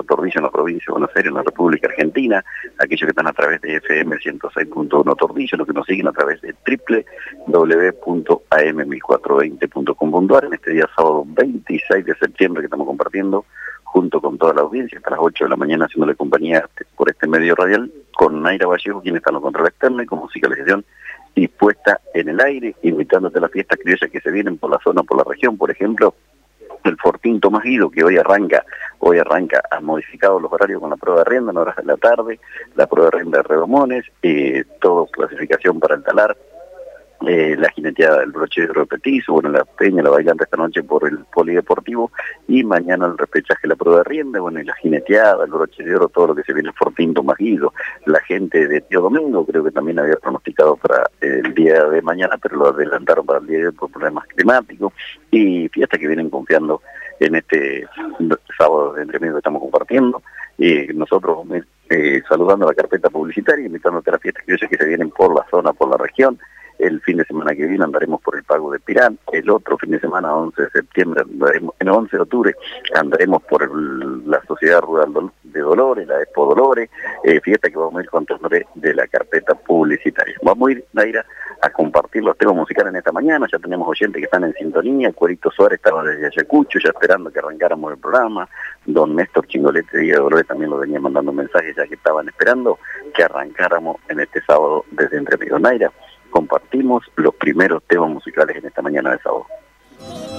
Tordillo en la provincia de Buenos Aires, en la República Argentina, aquellos que están a través de FM 106.1 Tordillo, los que nos siguen a través de www.am1420.com.ar en este día sábado 26 de septiembre que estamos compartiendo junto con toda la audiencia, hasta las 8 de la mañana haciéndole compañía por este medio radial, con Naira Vallejo, quien está en la control externa y con musicalización dispuesta en el aire, invitándote a las fiestas criollas que se vienen por la zona, por la región, por ejemplo, el Fortín Tomás Guido, que hoy arranca, ha modificado los horarios con la prueba de rienda en horas de la tarde, la prueba de rienda de Redomones, todo clasificación para el talar, la jineteada del broche de oro de Petizo, bueno, la peña, la bailante esta noche por el polideportivo, y mañana el repechaje, la prueba de rienda, bueno, y la jineteada, el broche de oro, todo lo que se viene el Fortín Tomás Guido. La gente de Tío Domingo creo que también había pronosticado para el día de mañana, pero lo adelantaron para el día de hoy por problemas climáticos, y fiestas que vienen confiando en este sábado de entremedio que estamos compartiendo, y nosotros saludando a la carpeta publicitaria, invitándote a las fiestas que se vienen por la zona, por la región. El fin de semana que viene andaremos por el Pago de Pirán, el otro fin de semana, 11 de septiembre, en 11 de octubre, andaremos por la Sociedad Rural de Dolores, la Expo Dolores, fiesta que vamos a ir contándole de la carpeta publicitaria. Vamos a ir, Naira, a compartir los temas musicales en esta mañana, ya tenemos oyentes que están en sintonía, Cuerito Suárez estaba desde Ayacucho, ya esperando que arrancáramos el programa, don Néstor Chingolete de Dolores también lo venía mandando mensajes ya que estaban esperando que arrancáramos en este sábado desde Entre Ríos. Naira, compartimos los primeros temas musicales en esta mañana de sábado.